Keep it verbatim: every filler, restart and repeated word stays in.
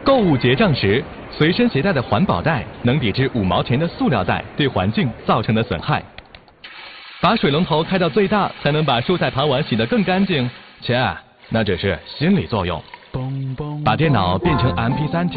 购物结账时，随身携带的环保袋能抵制五毛钱的塑料袋对环境造成的损害。把水龙头开到最大，才能把蔬菜盘碗洗得更干净。切，那只是心理作用。把电脑变成 M P 三